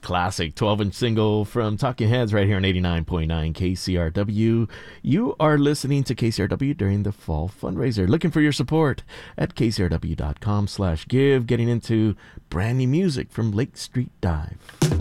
classic 12-inch single from Talking Heads right here on 89.9 KCRW. You are listening to KCRW during the fall fundraiser. Looking for your support at kcrw.com/give. Getting into brand new music from Lake Street Dive.